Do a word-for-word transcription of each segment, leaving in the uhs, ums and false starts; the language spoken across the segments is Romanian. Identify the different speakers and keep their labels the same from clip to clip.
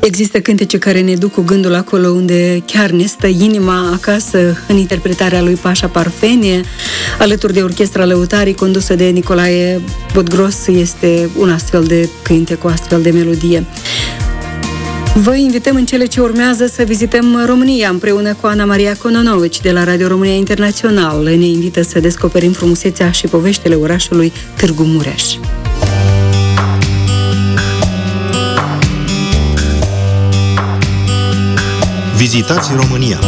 Speaker 1: Există cântece care ne duc cu gândul acolo unde chiar ne stă inima acasă, în interpretarea lui Pașa Parfenie, alături de Orchestra Lăutarii, condusă de Nicolae Bodgros, este un astfel de cânte cu astfel de melodie. Vă invităm în cele ce urmează să vizităm România împreună cu Ana Maria Cononovici de la Radio România Internațional. Ne invită să descoperim frumusețea și poveștile orașului Târgu Mureș.
Speaker 2: Vizitați România!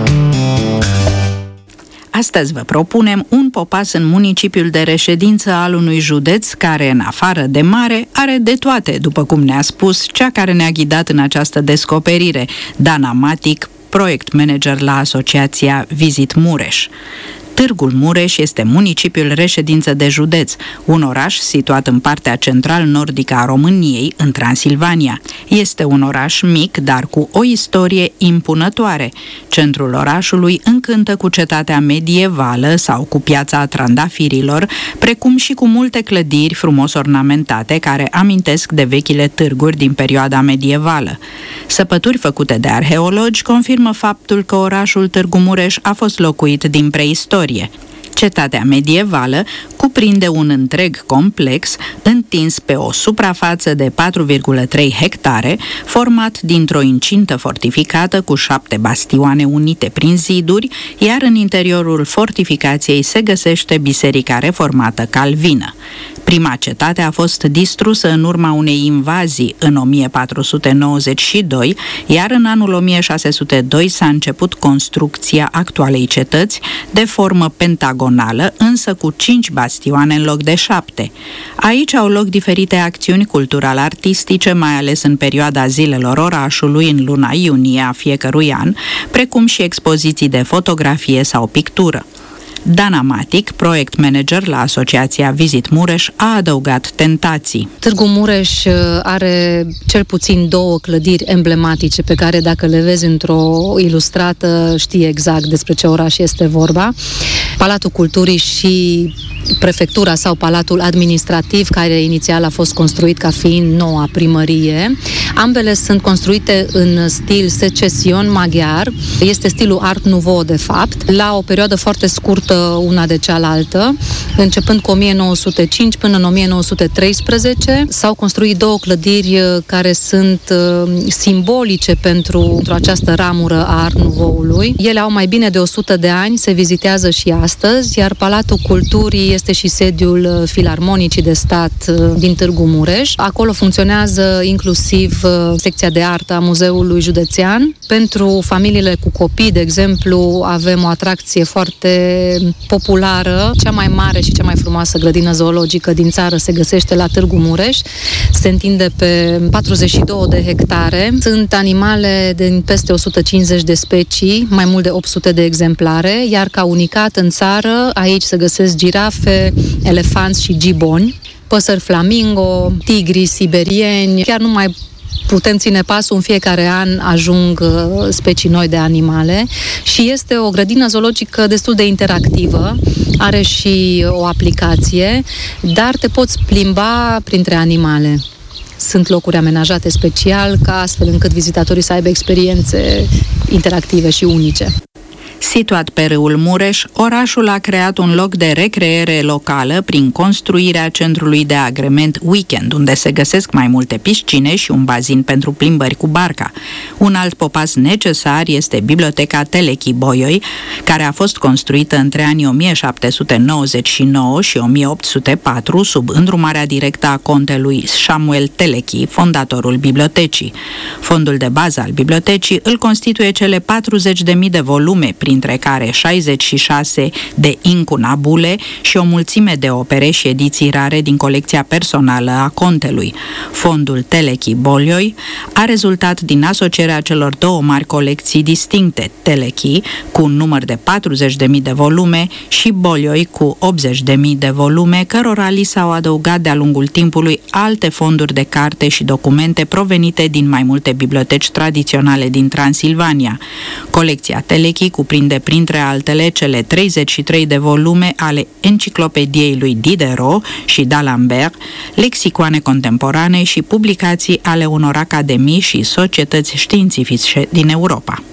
Speaker 3: Astăzi vă propunem un popas în municipiul de reședință al unui județ care, în afară de mare, are de toate, după cum ne-a spus cea care ne-a ghidat în această descoperire, Dana Matic, proiect manager la asociația Visit Mureș. Târgul Mureș este municipiul reședință de județ, un oraș situat în partea central-nordică a României, în Transilvania. Este un oraș mic, dar cu o istorie impunătoare. Centrul orașului încântă cu cetatea medievală sau cu piața trandafirilor, precum și cu multe clădiri frumos ornamentate care amintesc de vechile târguri din perioada medievală. Săpături făcute de arheologi confirmă faptul că orașul Târgu Mureș a fost locuit din preistorie. Cetatea medievală cuprinde un întreg complex întins pe o suprafață de patru virgulă trei hectare, format dintr-o incintă fortificată cu șapte bastioane unite prin ziduri, iar în interiorul fortificației se găsește biserica reformată calvină. Prima cetate a fost distrusă în urma unei invazii în o mie patru sute nouăzeci și doi, iar în anul o mie șase sute doi s-a început construcția actualei cetăți, de formă pentagonală, însă cu cinci bastioane în loc de șapte. Aici au loc diferite acțiuni cultural-artistice, mai ales în perioada zilelor orașului, în luna iunie a fiecărui an, precum și expoziții de fotografie sau pictură. Dana Matic, proiect manager la asociația Visit Mureș, a adăugat tentații.
Speaker 4: Târgu Mureș are cel puțin două clădiri emblematice pe care, dacă le vezi într-o ilustrată, știi exact despre ce oraș este vorba. Palatul Culturii și prefectura sau palatul administrativ, care inițial a fost construit ca fiind noua primărie. Ambele sunt construite în stil secesion maghiar. Este stilul Art Nouveau, de fapt, la o perioadă foarte scurtă una de cealaltă. Începând cu o mie nouă sute cinci până în o mie nouă sute treisprezece s-au construit două clădiri care sunt simbolice pentru, pentru această ramură a Art Nouveau-ului. Ele au mai bine de o sută de ani, se vizitează și astăzi, iar Palatul Culturii este și sediul Filarmonicii de Stat din Târgu Mureș. Acolo funcționează inclusiv secția de artă a Muzeului Județean. Pentru familiile cu copii, de exemplu, avem o atracție foarte populară, cea mai mare și cea mai frumoasă grădină zoologică din țară se găsește la Târgu Mureș. Se întinde pe patruzeci și două de hectare. Sunt animale din peste o sută cincizeci de specii, mai mult de opt sute de exemplare, iar ca unicat în țară, aici se găsesc girafe, elefanți și giboni, păsări flamingo, tigri siberieni, chiar nu mai putem ține pasul, în fiecare an ajung specii noi de animale și este o grădină zoologică destul de interactivă, are și o aplicație, dar te poți plimba printre animale. Sunt locuri amenajate special, ca astfel încât vizitatorii să aibă experiențe interactive și unice.
Speaker 3: Situat pe râul Mureș, orașul a creat un loc de recreere locală prin construirea centrului de agrement Weekend, unde se găsesc mai multe piscine și un bazin pentru plimbări cu barca. Un alt popas necesar este Biblioteca Telechi Bolyai, care a fost construită între anii o mie șapte sute nouăzeci și nouă și o mie opt sute patru sub îndrumarea directă a contelui Samuel Telechi, fondatorul bibliotecii. Fondul de bază al bibliotecii îl constituie cele patruzeci de mii de volume, printre care șaizeci și șase de incunabule și o mulțime de opere și ediții rare din colecția personală a contelui. Fondul Telechi Bolyai a rezultat din asocierea celor două mari colecții distincte, Telechi cu un număr de patruzeci de mii de volume și Bolyai cu optzeci de mii de volume, cărora li s-au adăugat de-a lungul timpului alte fonduri de carte și documente provenite din mai multe biblioteci tradiționale din Transilvania. Colecția Telechi cuprinde cuprinde printre altele cele treizeci și trei de volume ale enciclopediei lui Diderot și d'Alembert, lexicoane contemporane și publicații ale unor academii și societăți științifice din Europa.